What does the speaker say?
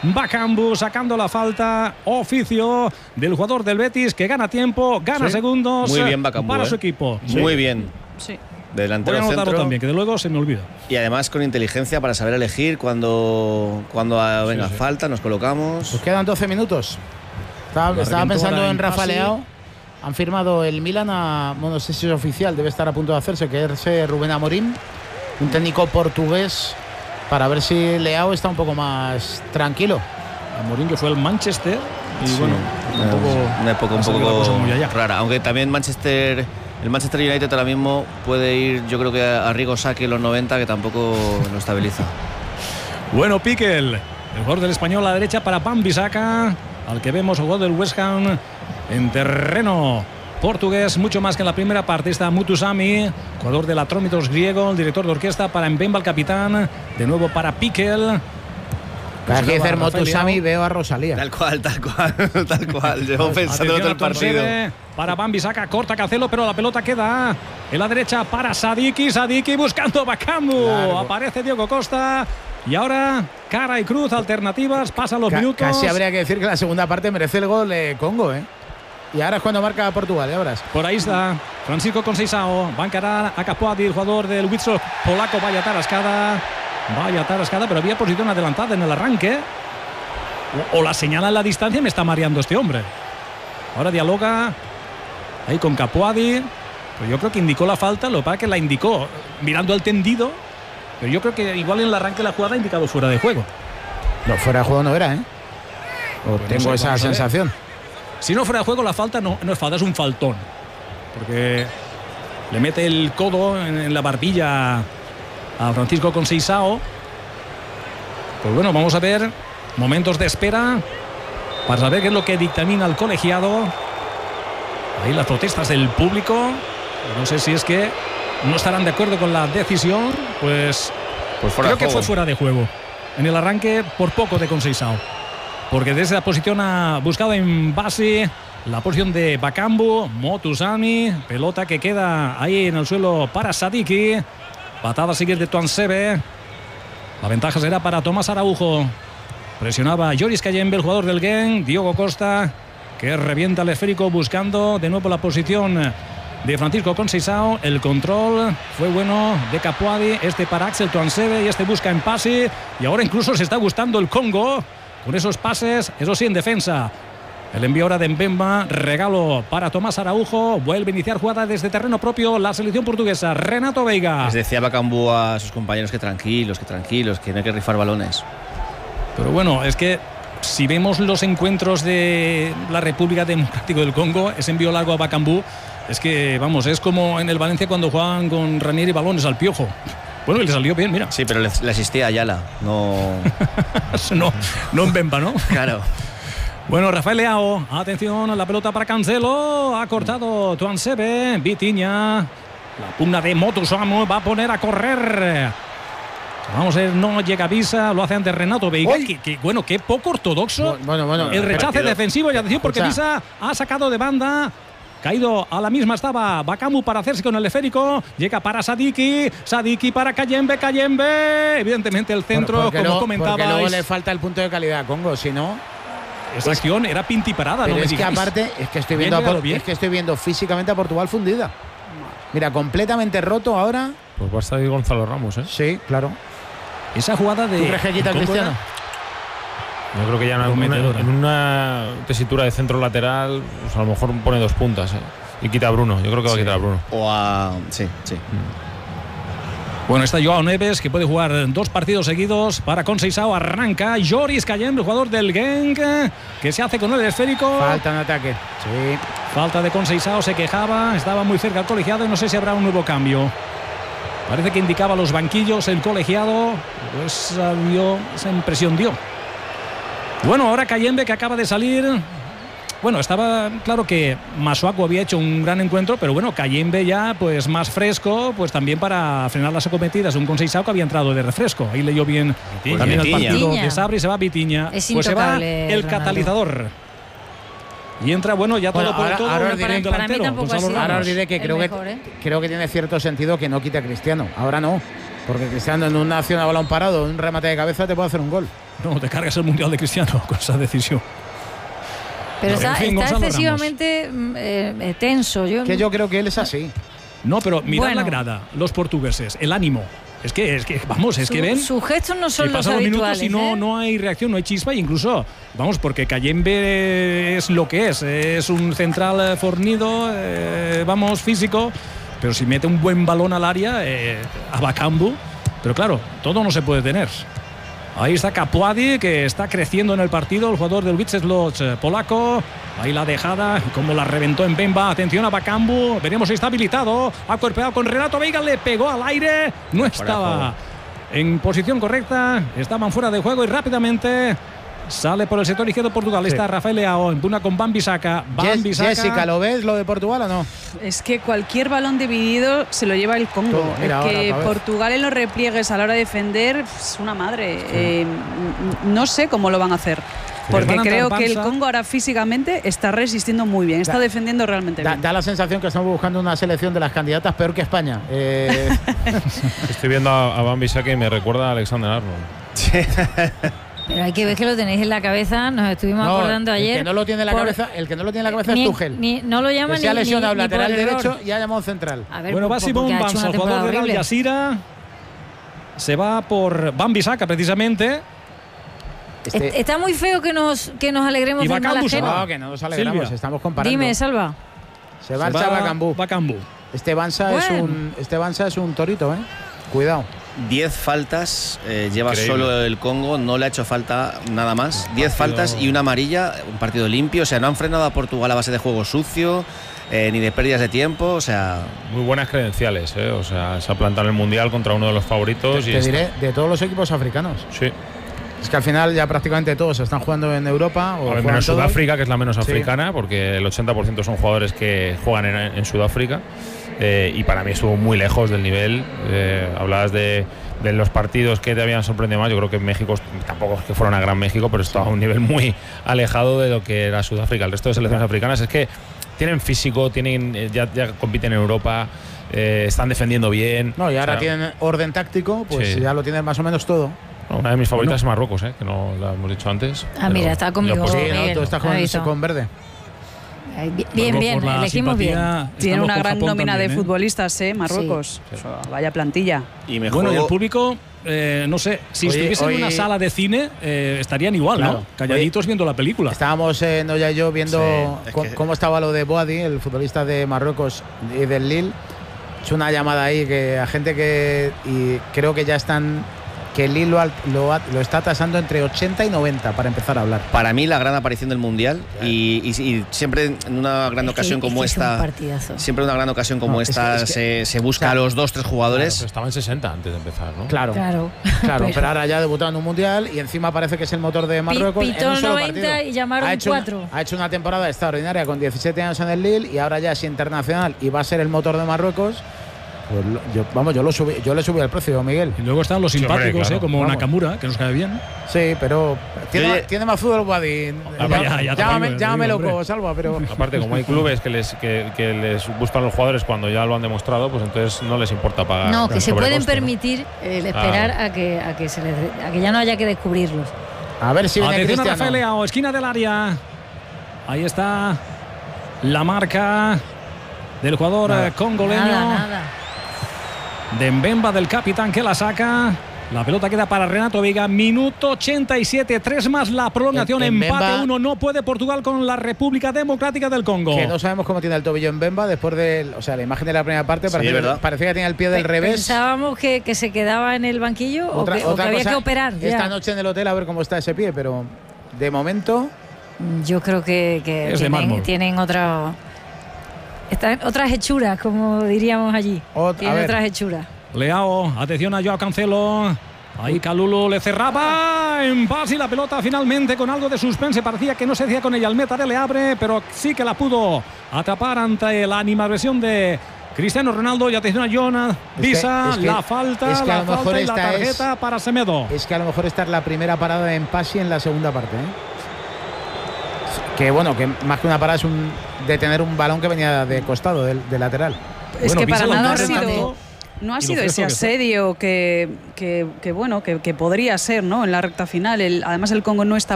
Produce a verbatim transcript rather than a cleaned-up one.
Bakambu sacando la falta, oficio del jugador del Betis que gana tiempo, gana sí. segundos. Muy bien Bakambu, para ¿eh? su equipo. Muy sí. bien. Sí. Delantero Voy a anotarlo centro. también, que de luego se me olvida. Y además con inteligencia para saber elegir cuando, cuando ah, venga, sí, sí. falta, nos colocamos. Pues quedan doce minutos. Estaba, estaba pensando en Rafa Leao. Han firmado el Milan a, bueno, no sé si es oficial, debe estar a punto de hacerse, que es Rubén Amorim, un técnico portugués, para ver si Leao está un poco más tranquilo. Amorim, que fue el Manchester y sí, bueno, un poco, una época un poco rara, aunque también Manchester, el Manchester United ahora mismo puede ir, yo creo que a Arrigo Sacchi en los noventa, que tampoco lo estabiliza. Bueno, Piquel, el jugador del Español a la derecha para Wan-Bissaka, al que vemos jugador del West Ham en terreno portugués, mucho más que en la primera parte. Está Mutusami, jugador del Atrómitos griego, el director de orquesta para Mbemba, el capitán, de nuevo para Piquel. Cada vez que dice Mutusami veo a Rosalía. Tal cual, tal cual, tal cual. Llevo pensando todo el partido. Para Wan-Bissaka, corta Cancelo, pero la pelota queda en la derecha para Sadiki. Sadiki buscando Bakambu. Claro. Aparece Diego Costa. Y ahora, cara y cruz, alternativas, pasan los Ca minutos. Casi habría que decir que la segunda parte merece el gol de Congo, ¿eh? Y ahora es cuando marca Portugal, ¿eh? Ahora. Por ahí está Francisco Conceição. Va a encarar a Capuadi, el jugador del Witsok polaco. Vaya tarascada. Vaya tarascada, pero había posición adelantada en el arranque. O, o la señala en la distancia, me está mareando este hombre. Ahora dialoga ahí con Capuadi. Pero yo creo que indicó la falta, lo que pasa es que la indicó mirando al tendido. Pero yo creo que igual en el arranque de la jugada ha indicado fuera de juego. No, fuera de juego no era, ¿eh? O pues tengo no sé, esa sensación. Si no fuera de juego, la falta no, no es falta, es un faltón. Porque le mete el codo en, en la barbilla a Francisco Conceição. Pues bueno, vamos a ver momentos de espera para saber qué es lo que dictamina el colegiado. Ahí las protestas del público. No sé si es que no estarán de acuerdo con la decisión, pues, pues creo que fue fuera de juego en el arranque por poco de Conceição, porque desde la posición ha buscado en base la posición de Bakambu, Mutusami, pelota que queda ahí en el suelo para Sadiki, patada a seguir de Tuanzebe, la ventaja será para Tomás Araujo, presionaba Joris Kayembe, el jugador del Genk, Diogo Costa, que revienta el esférico buscando de nuevo la posición de Francisco Conceição. El control fue bueno de Capuadi, este para Axel Tuanzebe y este busca en pase, y ahora incluso se está gustando el Congo con esos pases, eso sí, en defensa. El envío ahora de Mbemba, regalo para Tomás Araujo, vuelve a iniciar jugada desde terreno propio la selección portuguesa. Renato Veiga. Les decía Bakambu a sus compañeros que tranquilos, que tranquilos, que no hay que rifar balones. Pero bueno, es que si vemos los encuentros de la República Democrática del Congo, ese envío largo a Bakambu, es que, vamos, es como en el Valencia cuando juegan con Ranieri y balones al Piojo. Bueno, y le salió bien, mira. Sí, pero le, le asistía a Ayala, no... no, no en Bemba, ¿no? Claro. Bueno, Rafael Leao, atención, la pelota para Cancelo, ha cortado Tuanzebe, Vitinha, la pugna de Mutusami, va a poner a correr. Vamos a ver, no llega Visa, lo hace antes Renato Veiga, que, que bueno, qué poco ortodoxo. Bueno, bueno, el rechace partido. defensivo, y atención porque Visa ha sacado de banda. Caído a la misma estaba Bakambu para hacerse con el esférico. Llega para Sadiki. Sadiki para Kayembe. Kayembe. Evidentemente el centro, como no, comentabais. Porque luego le falta el punto de calidad a Congo, si no. Esa es, acción era pintiparada, pero no me es digáis. que aparte, es que, estoy viendo a, es que estoy viendo físicamente a Portugal fundida. Mira, completamente roto ahora. Pues va a estar Gonzalo Ramos, ¿eh? Sí, claro. Esa jugada de. ¿Tú crees que quita Cristiano? Yo creo que ya en una, en una tesitura de centro lateral, pues a lo mejor pone dos puntas, ¿eh? Y quita a Bruno. Yo creo que va sí. a quitar a Bruno. O a. Sí, sí. Mm. Bueno, está Joao Neves, que puede jugar dos partidos seguidos para Conceição. Arranca Joris Kayembe, el jugador del Genk, que se hace con el esférico. Falta en ataque. Sí. Falta de Conceição, se quejaba, estaba muy cerca el colegiado y no sé si habrá un nuevo cambio. Parece que indicaba los banquillos el colegiado, pues dio, esa impresión dio. Bueno, ahora Kayembe, que acaba de salir. Bueno, estaba claro que Masuaku había hecho un gran encuentro, pero bueno, Kayembe ya pues más fresco, pues también para frenar las acometidas. Un Conceição que había entrado de refresco. Ahí leyó bien Vitinha. también el partido Vitinha. de Sabri. Se va Vitinha. Es pues se va intocable, el Ronaldo. catalizador. Y entra, bueno, ya todo Bueno, por ahora- todo. ahora os el diré- delantero, para mí tampoco Gonzalo ha sido. Ramos. Ahora os diré que El creo, mejor, que ¿eh? creo que tiene cierto sentido que no quite a Cristiano. Ahora no. Porque Cristiano en una acción a balón parado, un remate de cabeza te puede hacer un gol. No, te cargas el Mundial de Cristiano con esa decisión. Pero no, está, en fin, está Gonzalo excesivamente eh, tenso. Yo, que yo creo que él es así. No, pero mirad bueno. la grada, los portugueses, el ánimo. Es que, es que vamos, es Su, que ven. Sus gestos no son si los pasan los habituales. minutos y no, ¿eh? no hay reacción, no hay chispa, incluso, vamos, porque Cayembe es lo que es. Es un central fornido, eh, vamos, físico. Pero si mete un buen balón al área, eh, a Bakambu. Pero claro, todo no se puede tener. Ahí está Capuadi, que está creciendo en el partido, el jugador del Wisłocz polaco. Ahí la dejada, como la reventó en Bemba. Atención a Bakambu, veremos si está habilitado. Ha cuerpeado con Renato Veiga, le pegó al aire. No estaba en posición correcta, estaban fuera de juego y rápidamente sale por el sector izquierdo Portugal. Sí. Está Rafael Leao, empuna con Wan-Bissaka. Wan-Bissaka. Jessica, ¿lo ves lo de Portugal o no? Es que cualquier balón dividido se lo lleva el Congo. Todo, mira, es que ahora, Portugal en los repliegues a la hora de defender es una madre. Sí. Eh, no sé cómo lo van a hacer. Porque creo que el Congo ahora físicamente está resistiendo muy bien, está da, defendiendo realmente da, bien. Da la sensación que estamos buscando una selección de las candidatas peor que España. Eh... Estoy viendo a, a Wan-Bissaka y me recuerda a Alexander Arnold. Pero hay que ver que lo tenéis en la cabeza, nos estuvimos no, acordando ayer. El que no lo tiene en la por, cabeza, el que no lo tiene en la cabeza ni, es Tuchel. Ni, no lo llama que ni se ha lesionado ni, lateral ni derecho y ha llamado central. A ver, bueno, va Simón Banza, el jugador de Al Jazeera. Se va por Wan-Bissaka precisamente. Este, Está muy feo que nos, que nos alegremos del mal ajeno. No, que no nos alegramos, Silvia. Estamos comparando. Dime, Salva. Se va, Se va Bakambu. Bakambu. Este Banza bueno. es un este Banza es un torito, ¿eh? Cuidado. Diez faltas eh, lleva Increíble. Solo el Congo, no le ha hecho falta nada más. Diez faltas y una amarilla, un partido limpio. O sea, no han frenado a Portugal a base de juego sucio, eh, ni de pérdidas de tiempo. O sea, muy buenas credenciales, ¿eh? O sea, se ha plantado en el Mundial contra uno de los favoritos. Te, y te diré, de todos los equipos africanos. Sí. Es que al final ya prácticamente todos están jugando en Europa. O ver, menos Sudáfrica, que es la menos africana, sí. Porque el ochenta por ciento son jugadores que juegan en, en Sudáfrica. Eh, y para mí estuvo muy lejos del nivel. Eh, hablabas de, de los partidos que te habían sorprendido más. Yo creo que México, tampoco es que fueron a gran México, pero estaba a un nivel muy alejado de lo que era Sudáfrica. El resto de selecciones africanas es que tienen físico, tienen ya, ya compiten en Europa, eh, están defendiendo bien. No, y ahora o sea, tienen orden táctico, pues sí. Ya lo tienen más o menos todo. Una de mis favoritas bueno. es Marruecos, ¿eh? Que no la hemos dicho antes. Ah, mira, está conmigo. Sí, no, tú estás con, con verde. Bien, bien, elegimos bien. Tiene una gran nómina también, de ¿eh? futbolistas, ¿eh? Marruecos. Sí. O sea, vaya plantilla. Y mejor. Bueno, y el público, eh, no sé, si hoy, estuviesen hoy, en una sala de cine, eh, estarían igual, claro, ¿no? Calladitos hoy, viendo la película. Estábamos, eh, Noya y yo, viendo sí, cómo, que... cómo estaba lo de Boadi, el futbolista de Marruecos y del Lille. Es una llamada ahí que a gente que. Y creo que ya están. Que el Lille lo, lo, lo está tasando entre ochenta y noventa para empezar a hablar. Para mí la gran aparición del Mundial y, y, y siempre en una gran es ocasión que, como es esta siempre en una gran ocasión como no, esta es que, es que, se, se busca o sea, a los dos tres jugadores. Claro, estaba en sesenta antes de empezar, ¿no? Claro, claro, claro pero, pero ahora ya ha debutado en un Mundial y encima parece que es el motor de Marruecos. Pitó en un solo noventa partido. Y llamaron ha hecho cuatro. Una, ha hecho una temporada extraordinaria con diecisiete años en el Lille y ahora ya es internacional y va a ser el motor de Marruecos. Pues yo, vamos, yo, lo subí, yo le subí el precio, Miguel. Y luego están los simpáticos, sí, hombre, claro. eh, como vamos. Nakamura, que nos cae bien. Sí, pero tiene, yo, tiene más fútbol, Boadi. Ah, ya, ya llámame llámame loco, Salva, pero... Aparte, como hay clubes que les, que, que les gustan los jugadores cuando ya lo han demostrado, pues entonces no les importa pagar. No, que se pueden costo, permitir ¿no? el esperar ah. a, que, a, que se les, a que ya no haya que descubrirlos. A ver si viene Cristiano. Rafael Leao, esquina del área. Ahí está la marca del jugador nada. congoleño. Nada, nada. De Mbemba, del capitán, que la saca. La pelota queda para Renato Veiga. Minuto ochenta y siete, tres más la prolongación. En, en empate Mbemba, uno. No puede Portugal con la República Democrática del Congo. Que no sabemos cómo tiene el tobillo en Mbemba después de, o sea, la imagen de la primera parte sí, parecía, que, parecía que tenía el pie del revés. Pensábamos que, que se quedaba en el banquillo otra, o que, otra o que había que operar. Esta ya. noche en el hotel a ver cómo está ese pie, pero de momento yo creo que, que tienen, tienen otra Están otras hechuras, como diríamos allí. Ot Tiene otras hechuras. Leao, atención a Joao Cancelo. Ahí Kalulu le cerraba en pase y la pelota finalmente con algo de suspense. Parecía que no se hacía con ella. El meta le abre, pero sí que la pudo atrapar ante la animadversión de Cristiano Ronaldo. Y atención a Jonas Visa, es que, es que, la falta, es que la falta y la tarjeta es, para Semedo. Es que a lo mejor esta es la primera parada en pase en la segunda parte, ¿eh? Que bueno, que más que una parada es un detener un balón que venía de costado, de, de lateral. Es bueno, que para nada ha sido... no ha sido ese asedio que, que, que, bueno, que, que podría ser, ¿no? En la recta final. El, además, el Congo no está